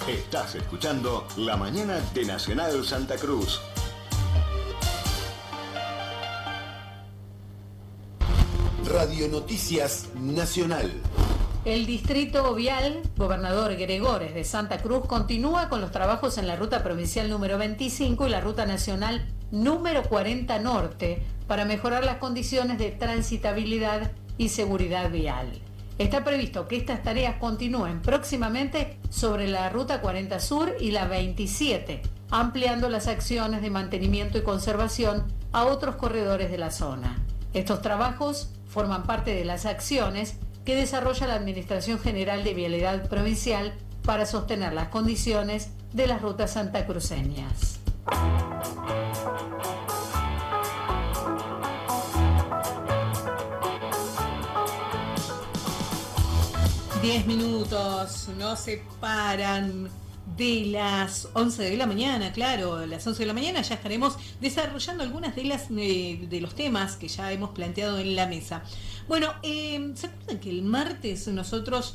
Estás escuchando La Mañana de Nacional Santa Cruz. Radio Noticias Nacional. El distrito vial Gobernador Gregores de Santa Cruz continúa con los trabajos en la ruta provincial número 25 y la ruta nacional número 40 Norte para mejorar las condiciones de transitabilidad y seguridad vial. Está previsto que estas tareas continúen próximamente sobre la ruta 40 Sur y la 27, ampliando las acciones de mantenimiento y conservación a otros corredores de la zona. Estos trabajos forman parte de las acciones que desarrolla la Administración General de Vialidad Provincial para sostener las condiciones de las rutas santacruceñas. 10 minutos nos separan de las 11 de la mañana, claro, a las 11 de la mañana ya estaremos desarrollando algunas de los temas que ya hemos planteado en la mesa. Bueno, ¿se acuerdan que el martes nosotros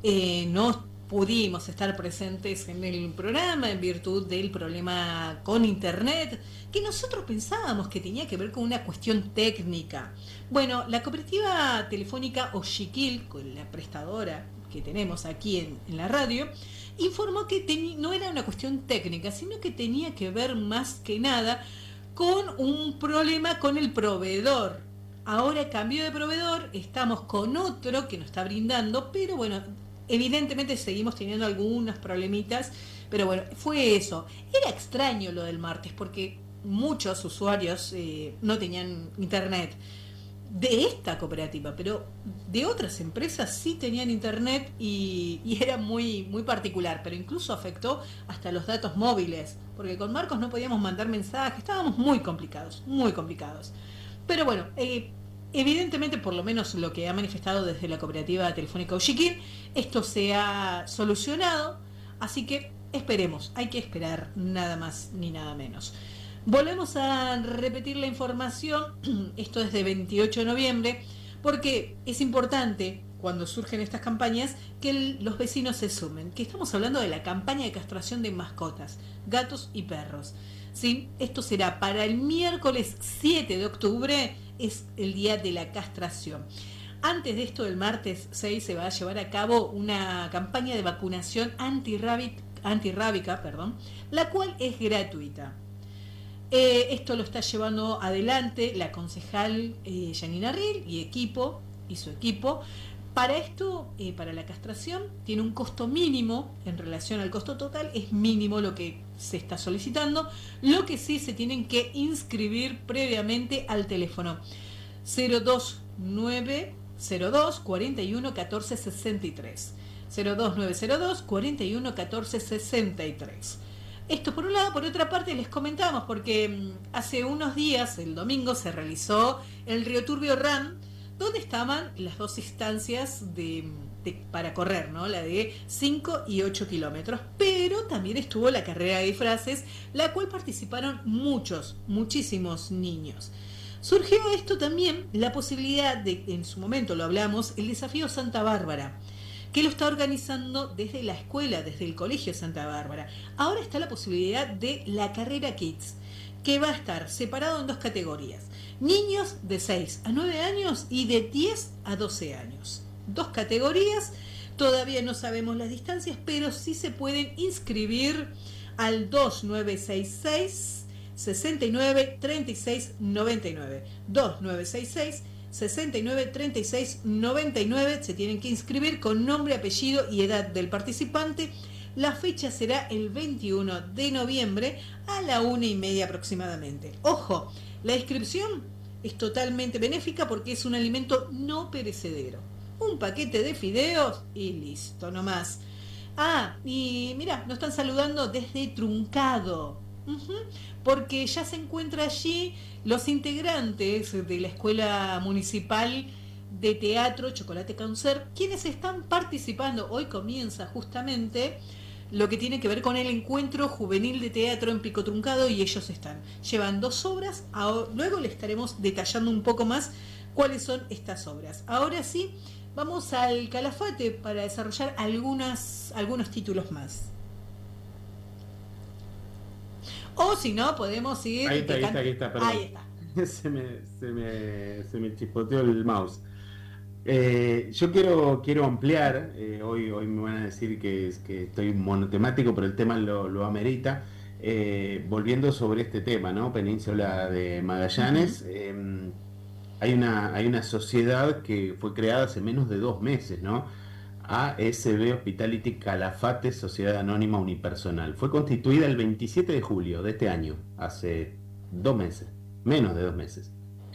no pudimos estar presentes en el programa en virtud del problema con internet, que nosotros pensábamos que tenía que ver con una cuestión técnica? Bueno, la cooperativa telefónica Ochiquil, con la prestadora que tenemos aquí en la radio, informó que no era una cuestión técnica, sino que tenía que ver más que nada con un problema con el proveedor. Ahora cambió de proveedor, estamos con otro que nos está brindando, pero bueno, evidentemente seguimos teniendo algunos problemitas, pero bueno, fue eso. Era extraño lo del martes porque muchos usuarios no tenían internet de esta cooperativa, pero de otras empresas sí tenían internet y era muy, muy particular, pero incluso afectó hasta los datos móviles, porque con Marcos no podíamos mandar mensajes, estábamos muy complicados, muy complicados. Pero bueno, evidentemente, por lo menos lo que ha manifestado desde la cooperativa telefónica Ochiquil, esto se ha solucionado, así que esperemos, hay que esperar nada más ni nada menos. Volvemos a repetir la información, esto es de 28 de noviembre, porque es importante cuando surgen estas campañas que los vecinos se sumen, que estamos hablando de la campaña de castración de mascotas, gatos y perros. ¿Sí? Esto será para el miércoles 7 de octubre, es el día de la castración. Antes de esto, el martes 6 se va a llevar a cabo una campaña de vacunación antirrábica, la cual es gratuita. Esto lo está llevando adelante la concejal Janina Riel y su equipo. Para esto, para la castración, tiene un costo mínimo en relación al costo total, es mínimo lo que se está solicitando. Lo que sí se tienen que inscribir previamente al teléfono 02902 41 14 63. 02902 41 14 63. Esto por un lado. Por otra parte les comentamos, porque hace unos días, el domingo, se realizó el Río Turbio Run, donde estaban las dos instancias para correr, ¿no? La de 5 y 8 kilómetros, pero también estuvo la carrera de disfraces, la cual participaron muchísimos niños. Surgió esto también, la posibilidad de, en su momento lo hablamos, el desafío Santa Bárbara, que lo está organizando desde la escuela, desde el Colegio Santa Bárbara. Ahora está la posibilidad de la carrera Kids, que va a estar separado en dos categorías: niños de 6 a 9 años y de 10 a 12 años. Dos categorías, todavía no sabemos las distancias, pero sí se pueden inscribir al 2966 69 36 99. 2966 69 36 99. Se tienen que inscribir con nombre, apellido y edad del participante. La fecha será el 21 de noviembre a la 1:30 aproximadamente. Ojo, la inscripción es totalmente benéfica porque es un alimento no perecedero. Un paquete de fideos y listo, nomás. Y mira, nos están saludando desde Truncado. Porque ya se encuentra allí los integrantes de la Escuela Municipal de Teatro Chocolate Concert, quienes están participando. Hoy comienza justamente lo que tiene que ver con el encuentro juvenil de teatro en Pico Truncado, y ellos llevan 2 obras. Luego les estaremos detallando un poco más cuáles son estas obras. Ahora sí, vamos al Calafate para desarrollar algunos títulos más. O si no, podemos ir... Ahí está, perdón. Ahí está. Se me chispoteó el mouse. Yo quiero ampliar, hoy me van a decir que estoy monotemático, pero el tema lo amerita. Volviendo sobre este tema, ¿no? Península de Magallanes, hay una sociedad que fue creada hace menos de 2 meses, ¿no? ASB Hospitality Calafate, Sociedad Anónima Unipersonal. Fue constituida el 27 de julio de este año, hace 2 meses, menos de 2 meses.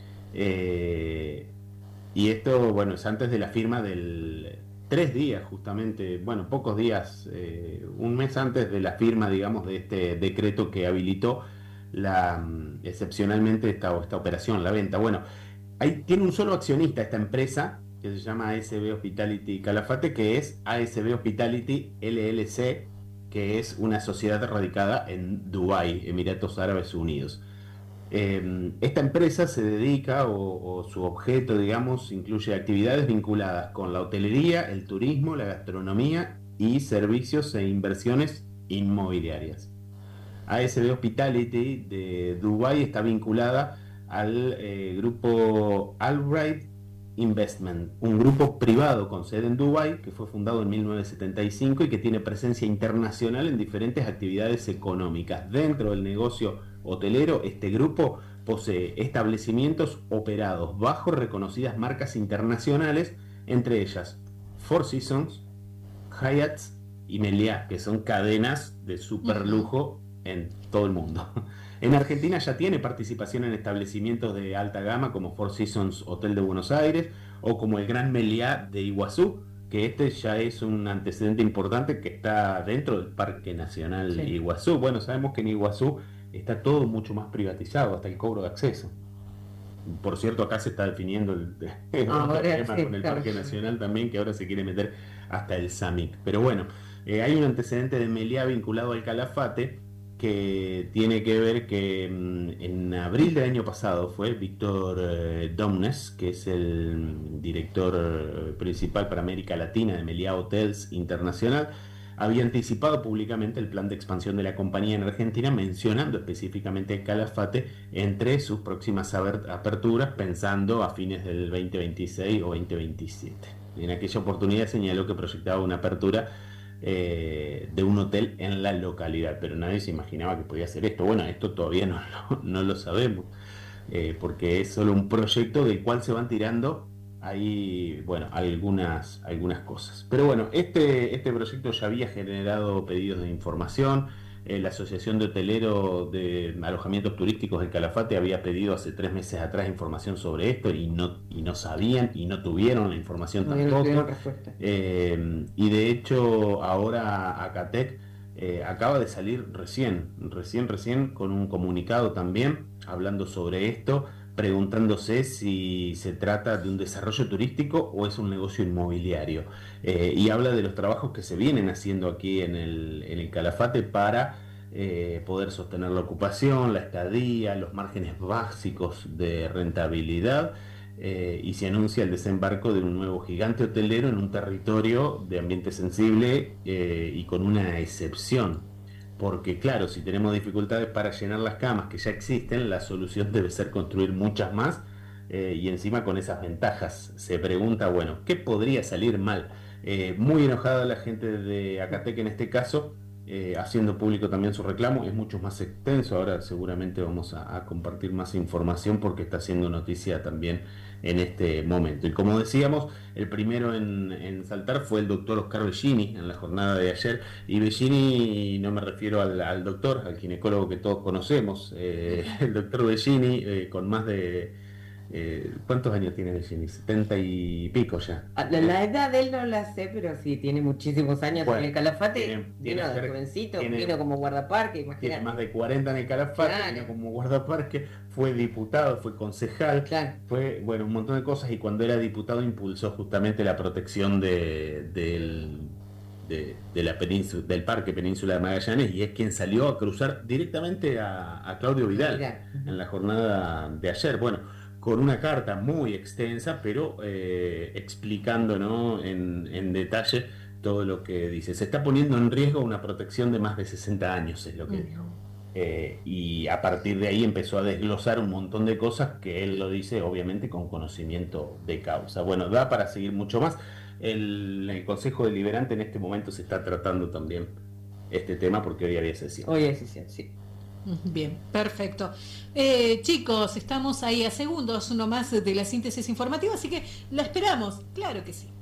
Y esto, bueno, es antes de la firma del 3 días, justamente, bueno, pocos días, un mes antes de la firma, digamos, de este decreto que habilitó excepcionalmente esta operación, la venta. Bueno, tiene un solo accionista esta empresa, que se llama ASB Hospitality Calafate, que es ASB Hospitality LLC, que es una sociedad radicada en Dubái, Emiratos Árabes Unidos. Esta empresa se dedica, o su objeto, digamos, incluye actividades vinculadas con la hotelería, el turismo, la gastronomía y servicios e inversiones inmobiliarias. ASB Hospitality de Dubái está vinculada al grupo Albright Investment, un grupo privado con sede en Dubái que fue fundado en 1975 y que tiene presencia internacional en diferentes actividades económicas. Dentro del negocio hotelero, este grupo posee establecimientos operados bajo reconocidas marcas internacionales, entre ellas Four Seasons, Hyatt y Meliá, que son cadenas de super lujo en todo el mundo. En Argentina ya tiene participación en establecimientos de alta gama como Four Seasons Hotel de Buenos Aires o como el Gran Meliá de Iguazú, que este ya es un antecedente importante que está dentro del Parque Nacional Iguazú. Bueno, sabemos que en Iguazú está todo mucho más privatizado, hasta el cobro de acceso. Por cierto, acá se está definiendo el tema con el Parque Nacional también, que ahora se quiere meter hasta el Summit. Pero bueno, hay un antecedente de Meliá vinculado al Calafate, que tiene que ver que en abril del año pasado fue Víctor Domnes, que es el director principal para América Latina de Meliá Hotels Internacional, había anticipado públicamente el plan de expansión de la compañía en Argentina, mencionando específicamente el Calafate entre sus próximas aperturas, pensando a fines del 2026 o 2027. En aquella oportunidad señaló que proyectaba una apertura de un hotel en la localidad, pero nadie se imaginaba que podía hacer esto. Bueno, esto todavía no lo sabemos, porque es solo un proyecto del cual se van tirando ahí, bueno, algunas cosas. Pero bueno, este proyecto ya había generado pedidos de información. La Asociación de Hoteleros de Alojamientos Turísticos del Calafate había pedido hace 3 meses atrás información sobre esto y no sabían y no tuvieron la información tampoco. Y de hecho ahora Acatec acaba de salir recién con un comunicado también hablando sobre esto, preguntándose si se trata de un desarrollo turístico o es un negocio inmobiliario, y habla de los trabajos que se vienen haciendo aquí en el Calafate para poder sostener la ocupación, la estadía, los márgenes básicos de rentabilidad, y se anuncia el desembarco de un nuevo gigante hotelero en un territorio de ambiente sensible, y con una excepción. Porque claro, si tenemos dificultades para llenar las camas que ya existen, la solución debe ser construir muchas más, y encima con esas ventajas. Se pregunta, bueno, ¿qué podría salir mal? Muy enojada la gente de Acatec en este caso, haciendo público también su reclamo. Es mucho más extenso, ahora seguramente vamos a compartir más información porque está haciendo noticia también en este momento. Y como decíamos, el primero en saltar fue el doctor Oscar Bellini en la jornada de ayer. Y Bellini, no me refiero al doctor, al ginecólogo que todos conocemos, el doctor Bellini, con más de... ¿cuántos años tiene Bellini? 70 y pico ya. La edad de él no la sé, pero sí, tiene muchísimos años. Bueno, en el Calafate tiene de jovencito, vino como guardaparque, imagínate. Tiene más de 40 en el Calafate, Claro. vino como guardaparque, fue diputado, fue concejal, Claro. fue, bueno, un montón de cosas, y cuando era diputado impulsó justamente la protección de la península, del Parque Península de Magallanes, y es quien salió a cruzar directamente a Claudio Vidal en la jornada de ayer. Bueno, con una carta muy extensa, pero explicando, ¿no?, en detalle todo lo que dice. Se está poniendo en riesgo una protección de más de 60 años, es lo que dijo. y a partir de ahí empezó a desglosar un montón de cosas que él lo dice obviamente con conocimiento de causa. Bueno, da para seguir mucho más. El Consejo Deliberante en este momento se está tratando también este tema porque hoy había sesión. Hoy es sesión, sí. Bien, perfecto. Chicos, estamos ahí a segundos nomás de la síntesis informativa, así que la esperamos, claro que sí.